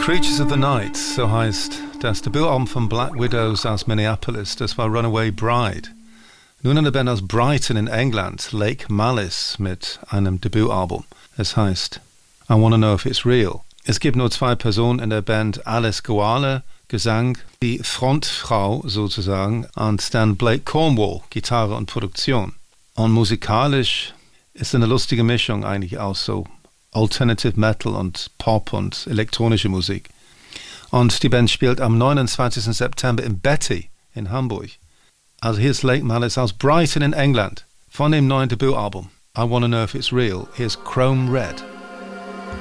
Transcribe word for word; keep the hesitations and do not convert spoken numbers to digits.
Creatures of the Night, so heißt das Debütalbum von Black Widows aus Minneapolis, das war Runaway Bride. Nun eine Band aus Brighton in England, Lake Malice, mit einem Debütalbum. Es heißt I Wanna Know If It's Real. Es gibt nur zwei Personen in der Band, Alice Goala, Gesang, die Frontfrau sozusagen, und dann Blake Cornwall, Gitarre und Produktion. Und musikalisch ist eine lustige Mischung eigentlich aus so Alternative Metal und Pop und elektronische Musik. Und die Band spielt am neunundzwanzigsten September im Betty in Hamburg. Also hier ist Lake Malice aus Brighton in England von dem neuen Debütalbum I Wanna Know If It's Real. Here's Chrome Red.